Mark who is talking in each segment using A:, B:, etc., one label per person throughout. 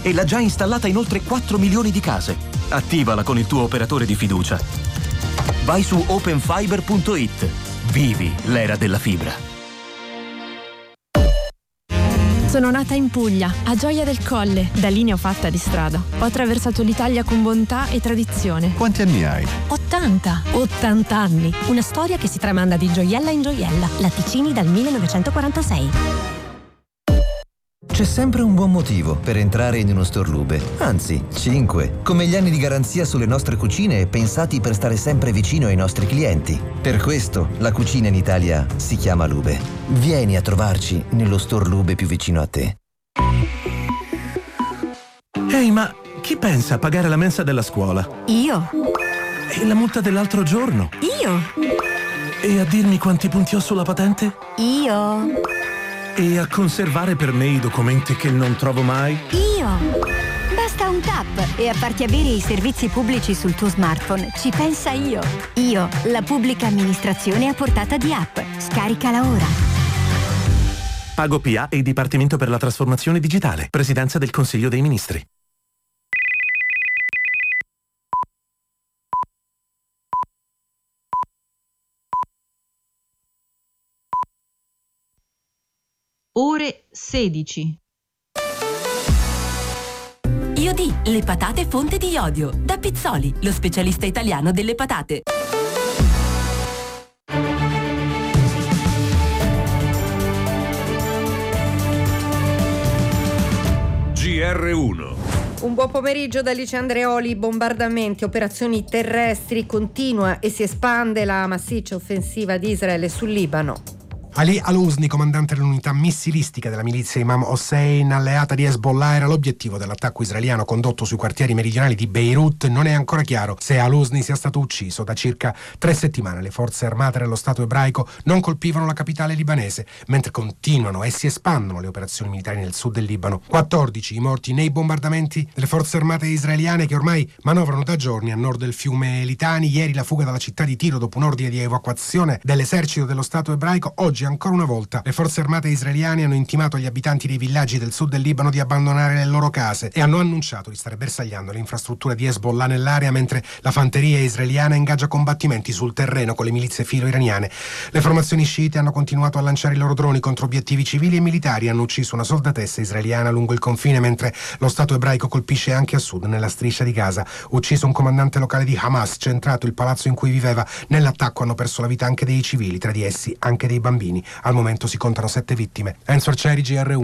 A: e l'ha già installata in oltre 4 milioni di case. Attivala con il tuo operatore di fiducia. Vai su openfiber.it. Vivi l'era della fibra.
B: Sono nata in Puglia, a Gioia del Colle. Da lì ne ho fatta di strada. Ho attraversato l'Italia con bontà e tradizione.
C: Quanti anni hai?
D: 80 anni. Una storia che si tramanda di gioiella in gioiella. Latticini dal 1946.
E: C'è sempre un buon motivo per entrare in uno store Lube. Anzi, 5. Come gli anni di garanzia sulle nostre cucine pensati per stare sempre vicino ai nostri clienti. Per questo la cucina in Italia si chiama Lube. Vieni a trovarci nello store Lube più vicino a te.
F: Ehi, ma chi pensa a pagare la mensa della scuola?
D: Io.
F: E la multa dell'altro giorno?
D: Io.
F: E a dirmi quanti punti ho sulla patente?
D: Io.
F: E a conservare per me i documenti che non trovo mai?
D: Io. Basta un tap e a farti avere i servizi pubblici sul tuo smartphone. Ci pensa Io. Io, la pubblica amministrazione a portata di app. Scaricala ora.
F: Pago PA e Dipartimento per la Trasformazione Digitale. Presidenza del Consiglio dei Ministri.
G: Ore 16.
H: IOD, le patate fonte di iodio. Da Pizzoli, lo specialista italiano delle patate.
I: GR1.
J: Un buon pomeriggio da Alice Andreoli. Bombardamenti, operazioni terrestri, continua e si espande la massiccia offensiva di Israele sul Libano.
K: Ali al-Husni, comandante dell'unità missilistica della milizia Imam Hossein, alleata di Hezbollah, era l'obiettivo dell'attacco israeliano condotto sui quartieri meridionali di Beirut. Non è ancora chiaro se al-Husni sia stato ucciso. Da circa 3 settimane le forze armate dello Stato ebraico non colpivano la capitale libanese, mentre continuano e si espandono le operazioni militari nel sud del Libano. 14 i morti nei bombardamenti delle forze armate israeliane che ormai manovrano da giorni a nord del fiume Litani. Ieri la fuga dalla città di Tiro dopo un ordine di evacuazione dell'esercito dello Stato ebraico. Oggi ancora una volta le forze armate israeliane hanno intimato agli abitanti dei villaggi del sud del Libano di abbandonare le loro case e hanno annunciato di stare bersagliando le infrastrutture di Hezbollah nell'area, mentre la fanteria israeliana ingaggia combattimenti sul terreno con le milizie filo-iraniane. Le formazioni sciite hanno continuato a lanciare i loro droni contro obiettivi civili e militari, hanno ucciso una soldatessa israeliana lungo il confine, mentre lo Stato ebraico colpisce anche a sud, nella striscia di Gaza. Ucciso un comandante locale di Hamas, centrato il palazzo in cui viveva. Nell'attacco hanno perso la vita anche dei civili, tra di essi anche dei bambini. Al momento si contano 7 vittime. Enzo Arcieri,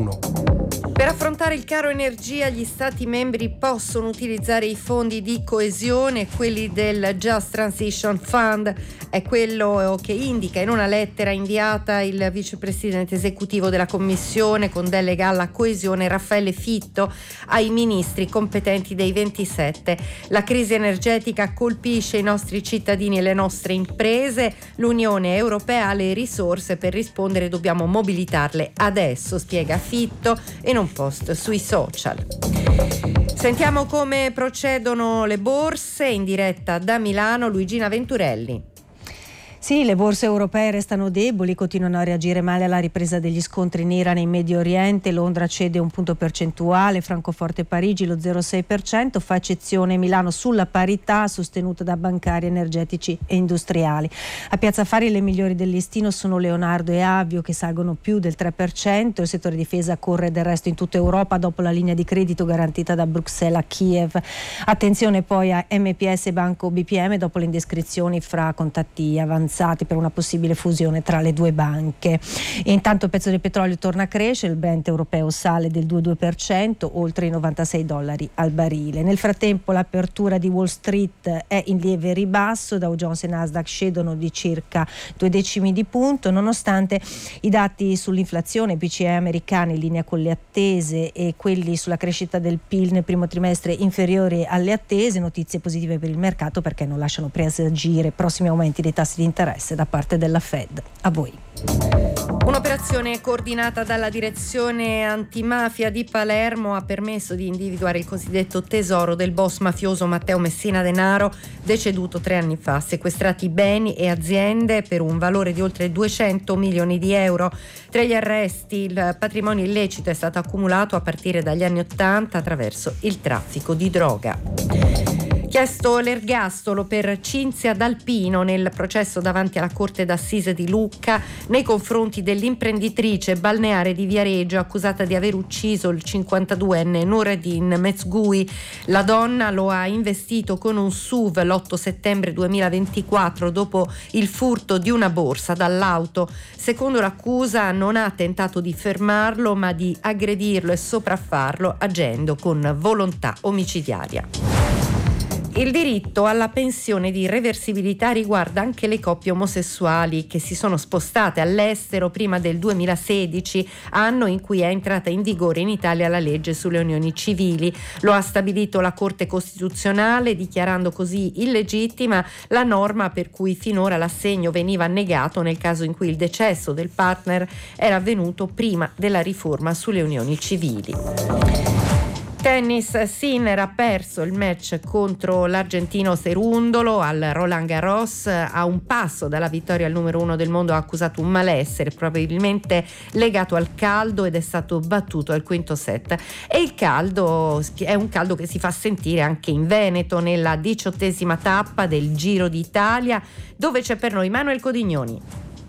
K: GR1.
J: Per affrontare il caro energia, gli Stati membri possono utilizzare i fondi di coesione. Quelli del Just Transition Fund è quello che indica in una lettera inviata il vicepresidente esecutivo della Commissione con delega alla coesione Raffaele Fitto ai ministri competenti dei 27. La crisi energetica colpisce i nostri cittadini e le nostre imprese. L'Unione Europea ha le risorse per rispondere, dobbiamo mobilitarle adesso, spiega Fitto in un post sui social. Sentiamo come procedono le borse in diretta da Milano. Luigina Venturelli.
L: Sì, le borse europee restano deboli, continuano a reagire male alla ripresa degli scontri in Iran e in Medio Oriente. Londra cede 1 punto percentuale, Francoforte e Parigi lo 0,6%, fa eccezione Milano sulla parità sostenuta da bancari, energetici e industriali. A Piazza Affari le migliori del listino sono Leonardo e Avio che salgono più del 3%, il settore difesa corre del resto in tutta Europa dopo la linea di credito garantita da Bruxelles a Kiev. Attenzione poi a MPS e Banco BPM dopo le indiscrezioni fra contatti avanzati per una possibile fusione tra le due banche. E intanto il prezzo del petrolio torna a crescere, il Brent europeo sale del 2,2%, oltre i $96 al barile. Nel frattempo l'apertura di Wall Street è in lieve ribasso, Dow Jones e Nasdaq scedono di circa 0,2 di punto, nonostante i dati sull'inflazione BCE americani in linea con le attese e quelli sulla crescita del PIL nel primo trimestre inferiori alle attese. Notizie positive per il mercato perché non lasciano presagire prossimi aumenti dei tassi di interesse interesse da parte della Fed. A voi.
J: Un'operazione coordinata dalla direzione antimafia di Palermo ha permesso di individuare il cosiddetto tesoro del boss mafioso Matteo Messina Denaro, deceduto 3 anni fa. Sequestrati beni e aziende per un valore di oltre 200 milioni di euro. Tra gli arresti il patrimonio illecito è stato accumulato a partire dagli anni 80 attraverso il traffico di droga. Chiesto l'ergastolo per Cinzia D'Alpino nel processo davanti alla Corte d'Assise di Lucca nei confronti dell'imprenditrice balneare di Viareggio accusata di aver ucciso il 52enne Noureddin Mezgui. La donna lo ha investito con un SUV l'8 settembre 2024 dopo il furto di una borsa dall'auto. Secondo l'accusa non ha tentato di fermarlo ma di aggredirlo e sopraffarlo agendo con volontà omicidiaria. Il diritto alla pensione di reversibilità riguarda anche le coppie omosessuali che si sono spostate all'estero prima del 2016, anno in cui è entrata in vigore in Italia la legge sulle unioni civili. Lo ha stabilito la Corte Costituzionale, dichiarando così illegittima la norma per cui finora l'assegno veniva negato nel caso in cui il decesso del partner era avvenuto prima della riforma sulle unioni civili. Tennis, Sinner ha perso il match contro l'argentino Cerúndolo al Roland Garros, a un passo dalla vittoria al numero 1 del mondo. Ha accusato un malessere probabilmente legato al caldo ed è stato battuto al quinto set. E il caldo è un caldo che si fa sentire anche in Veneto nella 18ª tappa del Giro d'Italia, dove c'è per noi Manuel Codignoni.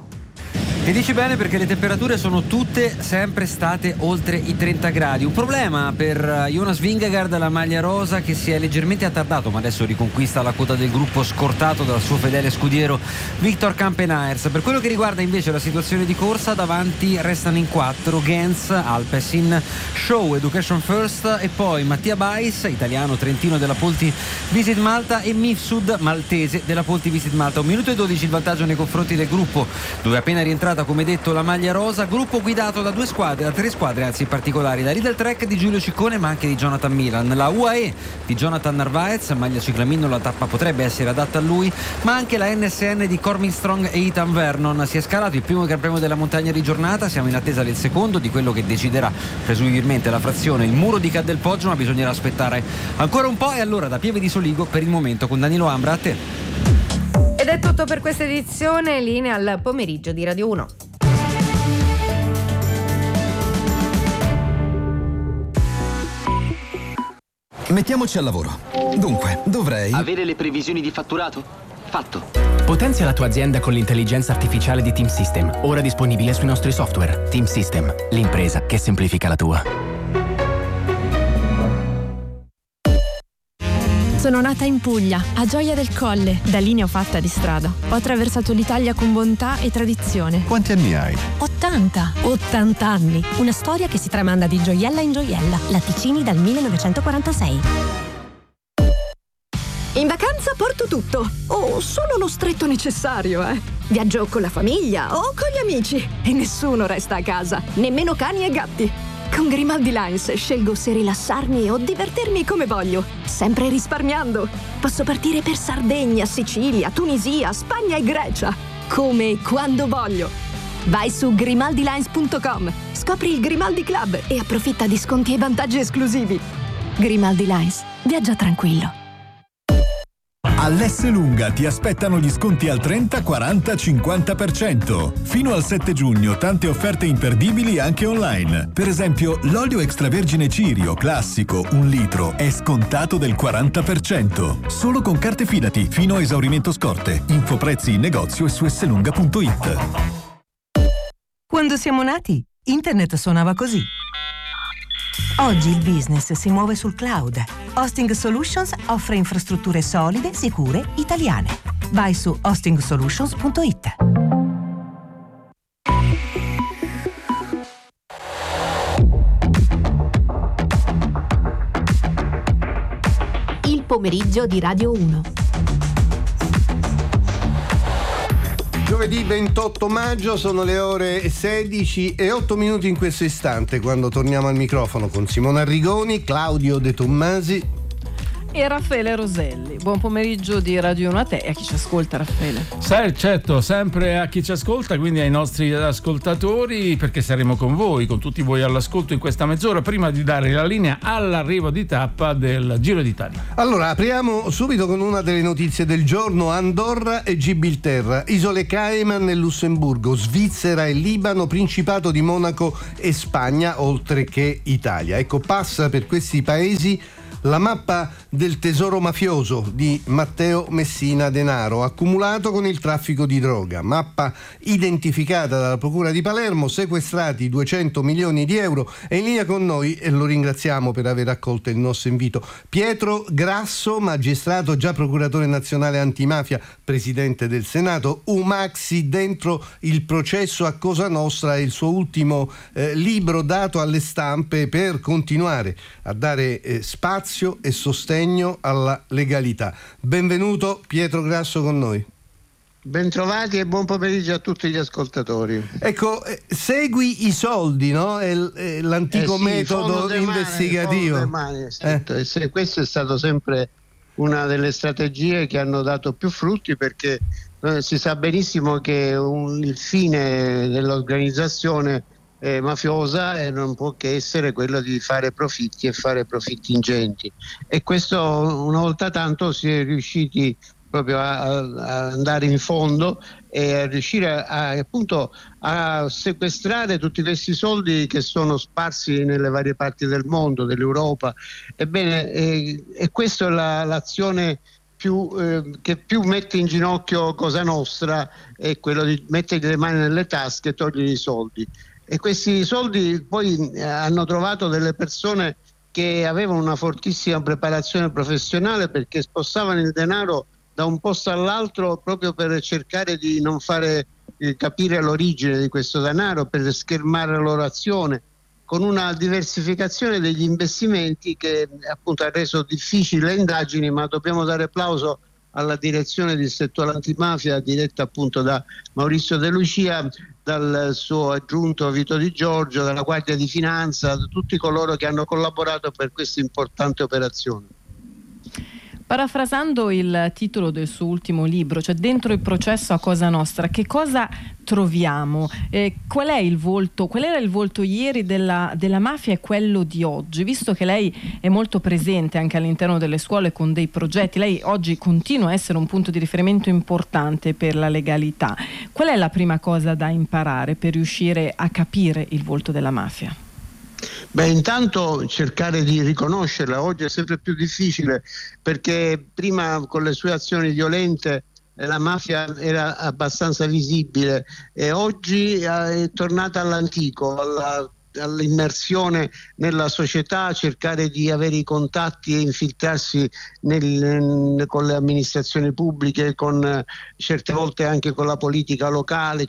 C: E dici bene, perché le temperature sono tutte sempre state oltre i 30 gradi. Un problema per Jonas Vingegaard, la maglia rosa, che si è leggermente attardato ma adesso riconquista la coda del gruppo scortato dal suo fedele scudiero Victor Kampenaers. Per quello che riguarda invece la situazione di corsa, davanti restano in 4 Gens, Alpecin, Show, Education First e poi Mattia Bais, italiano trentino della Polti Visit Malta, e Mifsud, maltese della Polti Visit Malta. 1 minuto e 12 il vantaggio nei confronti del gruppo, dove è appena rientrata, come detto, la maglia rosa, gruppo guidato da 3 squadre anzi in particolare, da Lidl Trek di Giulio Ciccone ma anche di Jonathan Milan, la UAE di Jonathan Narvaez, maglia ciclamino, la tappa potrebbe essere adatta a lui, ma anche la NSN di Corbin Strong e Ethan Vernon. Si è scalato il primo Gran Premio della montagna di giornata, siamo in attesa del secondo, di quello che deciderà presumibilmente la frazione, il muro di Castelpoggio, ma bisognerà aspettare ancora un po'. E allora da Pieve di Soligo per il momento con Danilo Ambra, a te.
J: Ed è tutto per questa edizione, linea al pomeriggio di Radio 1.
M: Mettiamoci al lavoro. Dunque, dovrei
N: avere le previsioni di fatturato? Fatto.
O: Potenzia la tua azienda con l'intelligenza artificiale di Team System, ora disponibile sui nostri software. Team System, l'impresa che semplifica la tua.
B: Sono nata in Puglia, a Gioia del Colle, da lì ne ho fatta di strada. Ho attraversato l'Italia con bontà e tradizione.
M: Quanti anni hai?
P: 80 anni. Una storia che si tramanda di gioiella in gioiella. Latticini dal 1946.
Q: In vacanza porto tutto, o solo lo stretto necessario, Viaggio con la famiglia o con gli amici e nessuno resta a casa, nemmeno cani e gatti. Con Grimaldi Lines scelgo se rilassarmi o divertirmi come voglio, sempre risparmiando. Posso partire per Sardegna, Sicilia, Tunisia, Spagna e Grecia, come e quando voglio. Vai su grimaldilines.com, scopri il Grimaldi Club e approfitta di sconti e vantaggi esclusivi. Grimaldi Lines, viaggia tranquillo.
R: All'Esselunga ti aspettano gli sconti al 30, 40, 50%. Fino al 7 giugno tante offerte imperdibili anche online. Per esempio, l'olio extravergine Cirio classico 1 litro è scontato del 40%. Solo con carte Fidati fino a esaurimento scorte. Info prezzi in negozio e su esselunga.it.
S: Quando siamo nati, internet suonava così. Oggi il business si muove sul cloud. Hosting Solutions offre infrastrutture solide, sicure, italiane. Vai su hostingsolutions.it.
P: Il pomeriggio di Radio 1.
T: Giovedì 28 maggio, sono le ore 16 e 8 minuti in questo istante, quando torniamo al microfono con Simona Arrigoni, Claudio De Tommasi
U: e Raffaele Roselli. Buon pomeriggio di Radio 1 a te e a chi ci ascolta, Raffaele.
V: Certo, sempre a chi ci ascolta, quindi ai nostri ascoltatori, perché saremo con voi, con tutti voi all'ascolto in questa mezz'ora, prima di dare la linea all'arrivo di tappa del Giro d'Italia.
T: Allora, apriamo subito con una delle notizie del giorno. Andorra e Gibilterra, Isole Cayman e Lussemburgo, Svizzera e Libano, Principato di Monaco e Spagna, oltre che Italia. Ecco, passa per questi paesi la mappa del tesoro mafioso di Matteo Messina Denaro, accumulato con il traffico di droga. Mappa identificata dalla Procura di Palermo, sequestrati 200 milioni di euro. È in linea con noi, e lo ringraziamo per aver accolto il nostro invito, Pietro Grasso, magistrato, già procuratore nazionale antimafia, presidente del Senato, Umaxi dentro il processo a Cosa Nostra, il suo ultimo libro dato alle stampe per continuare a dare spazio e sostegno alla legalità. Benvenuto Pietro Grasso con noi.
W: Bentrovati e buon pomeriggio a tutti gli ascoltatori.
T: Ecco, segui i soldi, no? È l'antico metodo investigativo.
W: Questo è stato sempre una delle strategie che hanno dato più frutti, perché si sa benissimo che il fine dell'organizzazione mafiosa non può che essere quello di fare profitti e fare profitti ingenti, e questo una volta tanto si è riusciti proprio a andare in fondo e a riuscire appunto a sequestrare tutti questi soldi che sono sparsi nelle varie parti del mondo, dell'Europa. Ebbene, e questa è l'azione che più mette in ginocchio Cosa Nostra, è quello di mettere le mani nelle tasche e togliere i soldi. E questi soldi poi hanno trovato delle persone che avevano una fortissima preparazione professionale, perché spostavano il denaro da un posto all'altro proprio per cercare di non fare capire l'origine di questo denaro, per schermare la loro azione, con una diversificazione degli investimenti che appunto ha reso difficili le indagini. Ma dobbiamo dare plauso alla direzione del settore antimafia, diretta appunto da Maurizio De Lucia, dal suo aggiunto Vito Di Giorgio, dalla Guardia di Finanza, da tutti coloro che hanno collaborato per questa importante operazione.
U: Parafrasando il titolo del suo ultimo libro, cioè dentro il processo a Cosa Nostra, che cosa troviamo? Qual era il volto ieri della mafia e quello di oggi? Visto che lei è molto presente anche all'interno delle scuole con dei progetti, lei oggi continua a essere un punto di riferimento importante per la legalità. Qual è la prima cosa da imparare per riuscire a capire il volto della mafia?
W: Beh, intanto cercare di riconoscerla. Oggi è sempre più difficile, perché prima con le sue azioni violente la mafia era abbastanza visibile, e oggi è tornata all'antico, all'immersione nella società, cercare di avere i contatti e infiltrarsi con le amministrazioni pubbliche, certe volte anche con la politica locale,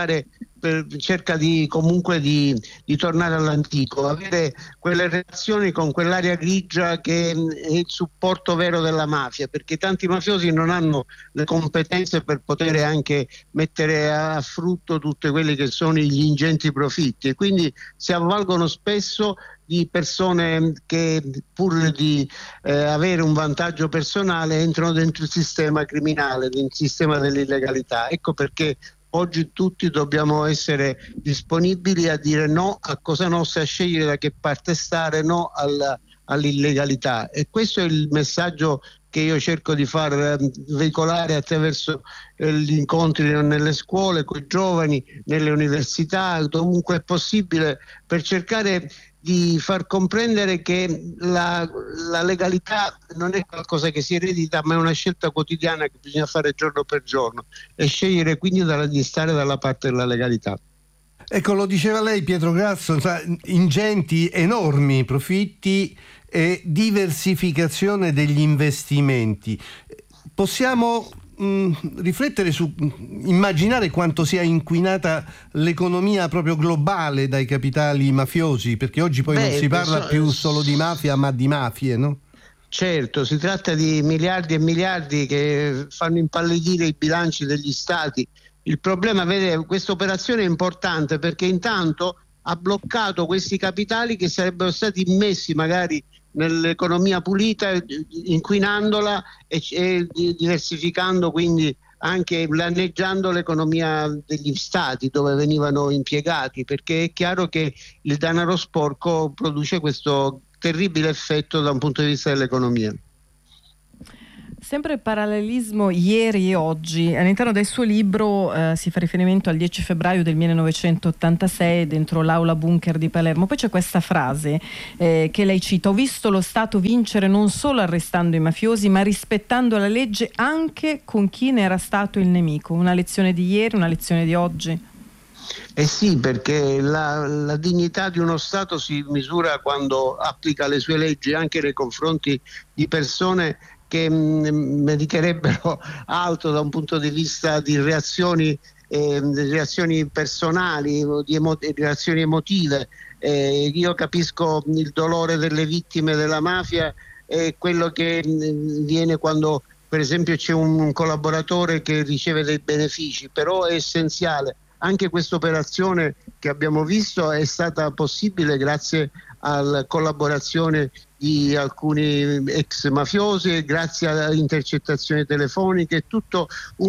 W: cerca di comunque di tornare all'antico, avere quelle relazioni con quell'area grigia che è il supporto vero della mafia, perché tanti mafiosi non hanno le competenze per poter anche mettere a frutto tutti quelli che sono gli ingenti profitti, e quindi si avvalgono spesso di persone che, pur di avere un vantaggio personale, entrano dentro il sistema criminale, nel sistema dell'illegalità. Ecco perché oggi tutti dobbiamo essere disponibili a dire no a Cosa Nostra, a scegliere da che parte stare, no all'illegalità. E questo è il messaggio che io cerco di far veicolare attraverso gli incontri nelle scuole, con i giovani, nelle università, dovunque è possibile, per cercare di far comprendere che la legalità non è qualcosa che si eredita, ma è una scelta quotidiana che bisogna fare giorno per giorno, e scegliere quindi di stare dalla parte della legalità.
T: Ecco, lo diceva lei, Pietro Grasso, ingenti, enormi profitti e diversificazione degli investimenti. Possiamo riflettere su, immaginare quanto sia inquinata l'economia proprio globale dai capitali mafiosi, perché oggi poi non si parla più solo di mafia, ma di mafie, no?
W: Certo, si tratta di miliardi e miliardi che fanno impallidire i bilanci degli stati. Il problema, questa operazione è importante perché intanto ha bloccato questi capitali che sarebbero stati immessi magari nell'economia pulita, inquinandola e diversificando, quindi anche danneggiando l'economia degli stati dove venivano impiegati, perché è chiaro che il denaro sporco produce questo terribile effetto da un punto di vista dell'economia.
U: Sempre parallelismo ieri e oggi. All'interno del suo libro si fa riferimento al 10 febbraio del 1986 dentro l'aula bunker di Palermo. Poi c'è questa frase che lei cita: ho visto lo Stato vincere non solo arrestando i mafiosi, ma rispettando la legge anche con chi ne era stato il nemico. Una lezione di ieri, una lezione di oggi?
W: Eh sì, perché la dignità di uno Stato si misura quando applica le sue leggi anche nei confronti di persone che meriterebbero altro da un punto di vista di reazioni personali, di reazioni emotive. Io capisco il dolore delle vittime della mafia e quello che viene quando per esempio c'è un collaboratore che riceve dei benefici, però è essenziale. Anche questa operazione che abbiamo visto è stata possibile grazie alla collaborazione di alcuni ex mafiosi, grazie alle intercettazioni telefoniche, tutto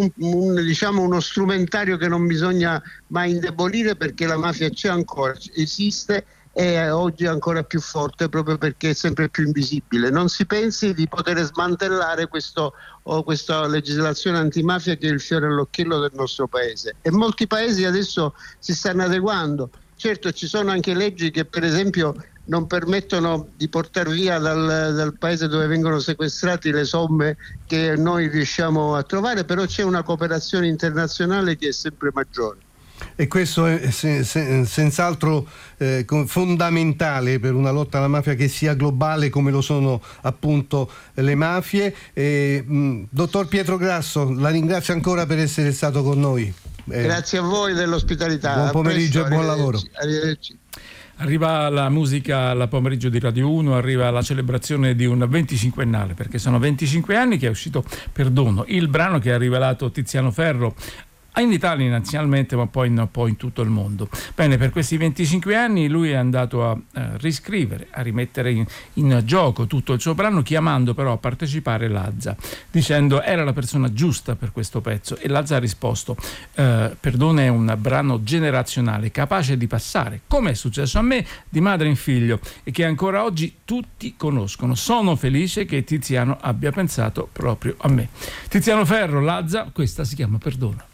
W: uno strumentario che non bisogna mai indebolire, perché la mafia c'è ancora, esiste e oggi è ancora più forte proprio perché è sempre più invisibile. Non si pensi di poter smantellare questa legislazione antimafia che è il fiore all'occhiello del nostro paese, e molti paesi adesso si stanno adeguando. Certo, ci sono anche leggi che per esempio non permettono di portare via dal paese dove vengono sequestrati le somme che noi riusciamo a trovare, però c'è una cooperazione internazionale che è sempre maggiore.
T: E questo è senz'altro fondamentale per una lotta alla mafia che sia globale come lo sono appunto le mafie. Dottor Pietro Grasso, la ringrazio ancora per essere stato con noi.
W: Grazie a voi dell'ospitalità.
T: Buon pomeriggio e buon lavoro.
W: Arrivederci.
V: Arriva la musica al pomeriggio di Radio 1, arriva la celebrazione di un 25ennale, perché sono 25 anni che è uscito Perdono, il brano che ha rivelato Tiziano Ferro in Italia inizialmente, ma poi in tutto il mondo. Bene, per questi 25 anni lui è andato a riscrivere, a rimettere in gioco tutto il suo brano, chiamando però a partecipare Lazza, dicendo era la persona giusta per questo pezzo, e Lazza ha risposto Perdono è un brano generazionale, capace di passare, come è successo a me, di madre in figlio, e che ancora oggi tutti conoscono. Sono felice che Tiziano abbia pensato proprio a me. Tiziano Ferro, Lazza, questa si chiama Perdono.